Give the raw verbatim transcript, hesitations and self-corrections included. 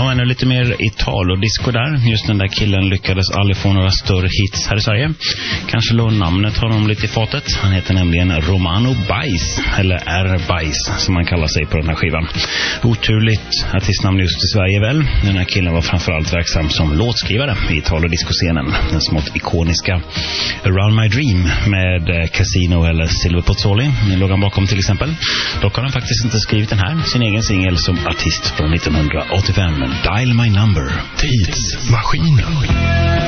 och ännu lite mer Italo-disco där. Just den där killen lyckades aldrig få några större hits här i Sverige. Kanske låg namnet honom lite i fatet. Han heter nämligen Romano Bajs, eller R. Bajs som man kallar sig på den här skivan. Oturligt artistnamn just i Sverige väl. Den här killen var framförallt verksam som låtskrivare i Italo-disco-scenen. Den smått ikoniska Around My Dream med Casino eller Silver Pozzoli. Nu låg han bakom till exempel. Dock har han faktiskt inte skrivit den här, sin egen singel som artist från nittonhundraåttiofem, Dial My Number. Tidsmaskinen.